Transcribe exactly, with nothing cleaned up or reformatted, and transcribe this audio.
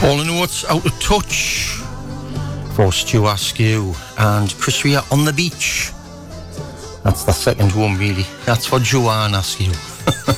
All the notes out of touch for Stu Askew and Chris Rea on the beach. That's the second one, really. That's for Joanne Askew.